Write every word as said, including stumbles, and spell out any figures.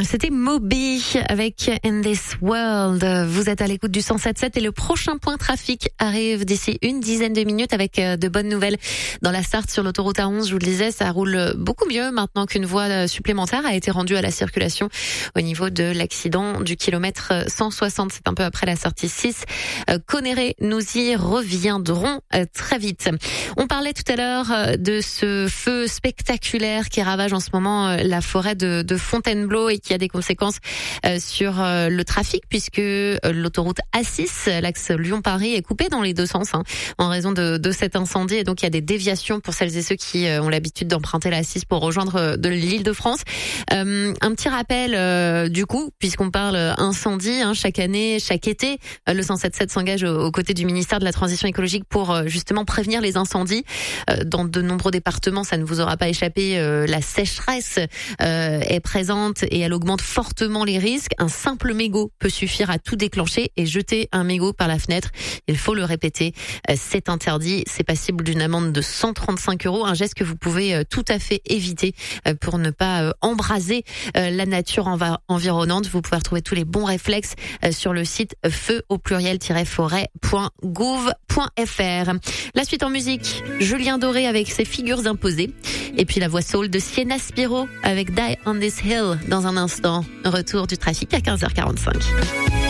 C'était Moby avec In This World. Vous êtes à l'écoute du cent sept sept et le prochain point trafic arrive d'ici une dizaine de minutes avec de bonnes nouvelles dans la Sarthe sur l'autoroute A onze. Je vous le disais, ça roule beaucoup mieux maintenant qu'une voie supplémentaire a été rendue à la circulation au niveau de l'accident du kilomètre cent soixante. C'est un peu après la sortie six. Conneré, nous y reviendrons très vite. On parlait tout à l'heure de ce feu spectaculaire qui ravage en ce moment la forêt de, de Fontainebleau et qui a des conséquences euh, sur euh, le trafic puisque euh, l'autoroute A six, l'axe Lyon-Paris, est coupée dans les deux sens hein, en raison de, de cet incendie et donc il y a des déviations pour celles et ceux qui euh, ont l'habitude d'emprunter la A six pour rejoindre euh, de l'Île-de-France. Euh, un petit rappel euh, du coup, puisqu'on parle incendie, hein, chaque année, chaque été, euh, le cent sept sept s'engage aux, aux côtés du ministère de la Transition écologique pour euh, justement prévenir les incendies. Euh, dans de nombreux départements, ça ne vous aura pas échappé, euh, la sécheresse euh, est présente et elle augmente fortement les risques. Un simple mégot peut suffire à tout déclencher et jeter un mégot par la fenêtre. Il faut le répéter, c'est interdit. C'est passible d'une amende de cent trente-cinq euros. Un geste que vous pouvez tout à fait éviter pour ne pas embraser la nature environnante. Vous pouvez retrouver tous les bons réflexes sur le site feu au pluriel-forêt point gouv point fr. La suite en musique, Julien Doré avec ses figures imposées. Et puis la voix soul de Sienna Spiro avec Die on this Hill dans un instant. Retour du trafic à quinze heures quarante-cinq.